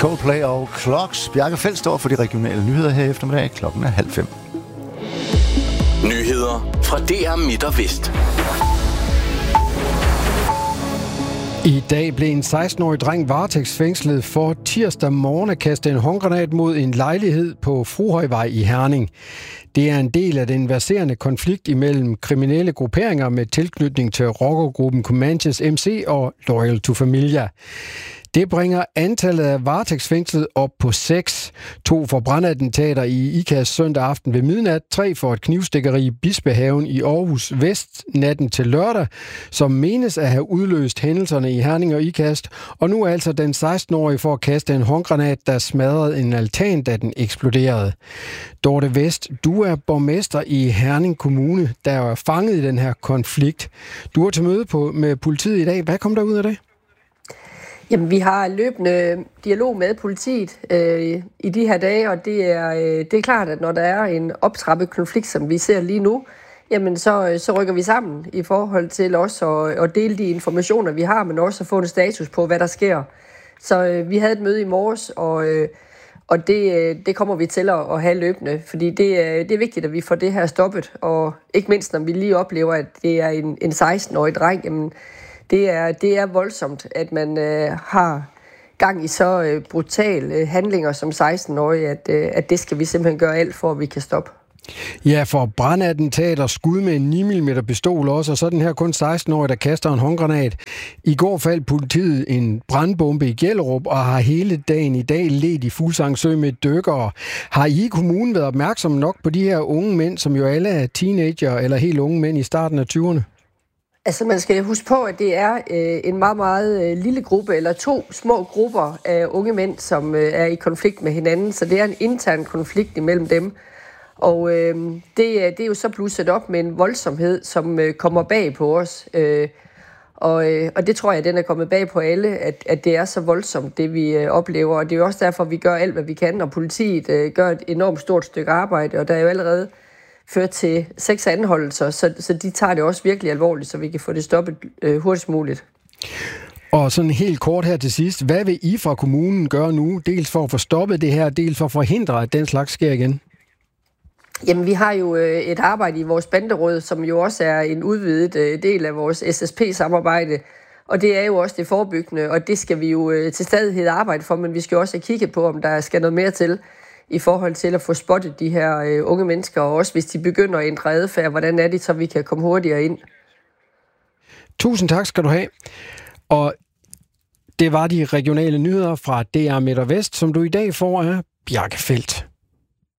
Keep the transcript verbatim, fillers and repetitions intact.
Coldplay og Clocks. Bjarke Feldt står for de regionale nyheder her i eftermiddag. Klokken er halv fem. Nyheder fra D R Midt og Vest. I dag blev en seksten-årig dreng varetægtsfængslet for tirsdag morgen at kaste en håndgranat mod en lejlighed på Fruhøjvej i Herning. Det er en del af den verserende konflikt imellem kriminelle grupperinger med tilknytning til rockergruppen Comanches M C og Loyal to Familia. Det bringer antallet af varetægtsfængslet op på seks. To for brandattentater i Ikast søndag aften ved midnat, tre for et knivstikkeri i Bispehaven i Aarhus Vest natten til lørdag, som menes at have udløst hændelserne i Herning og Ikast, og nu er altså den seksten-årige for at kaste en håndgranat, der smadrede en altan, da den eksploderede. Dorte Vest, du er borgmester i Herning Kommune, der er fanget i den her konflikt. Du er til møde på, med politiet i dag. Hvad kom der ud af det? Jamen, vi har løbende dialog med politiet øh, i de her dage, og det er, øh, det er klart, at når der er en optrappet konflikt, som vi ser lige nu, jamen så, så rykker vi sammen i forhold til også at, at dele de informationer, vi har, men også at få en status på, hvad der sker. Så øh, vi havde et møde i morges, og, øh, og det, øh, det kommer vi til at, at have løbende, fordi det, øh, det er vigtigt, at vi får det her stoppet, og ikke mindst, når vi lige oplever, at det er en, en seksten-årig dreng, jamen, Det er, det er voldsomt, at man øh, har gang i så øh, brutale øh, handlinger som seksten-årig, at, øh, at det skal vi simpelthen gøre alt for, at vi kan stoppe. Ja, for brandattentater, skud med en ni millimeter pistol også, og så den her kun seksten-årige, der kaster en håndgranat. I går faldt politiet en brandbombe i Gellerup, og har hele dagen i dag ledt i Fuglsangsø med dykkere. Har I i kommunen været opmærksomme nok på de her unge mænd, som jo alle er teenager eller helt unge mænd i starten af tyverne? Altså man skal huske på, at det er øh, en meget, meget øh, lille gruppe, eller to små grupper af unge mænd, som øh, er i konflikt med hinanden, så det er en intern konflikt imellem dem. Og øh, det, det er jo så blusset op med en voldsomhed, som øh, kommer bag på os. Øh, og, øh, og det tror jeg, den er kommet bag på alle, at, at det er så voldsomt, det vi øh, oplever. Og det er jo også derfor, vi gør alt, hvad vi kan, og politiet øh, gør et enormt stort stykke arbejde, og der er jo allerede ført til seks anholdelser, så, så de tager det også virkelig alvorligt, så vi kan få det stoppet øh, hurtigst muligt. Og sådan helt kort her til sidst, hvad vil I fra kommunen gøre nu, dels for at få stoppet det her, dels for at forhindre, at den slags sker igen? Jamen, vi har jo øh, et arbejde i vores banderåd, som jo også er en udvidet øh, del af vores S S P-samarbejde, og det er jo også det forebyggende, og det skal vi jo øh, til stadighed arbejde for, men vi skal også have kigget på, om der skal noget mere til, i forhold til at få spottet de her øh, unge mennesker, og også hvis de begynder at ændre adfærd, hvordan er det, så vi kan komme hurtigere ind. Tusind tak skal du have. Og det var de regionale nyheder fra D R Midt og Vest, som du i dag får af Bjarke Feldt.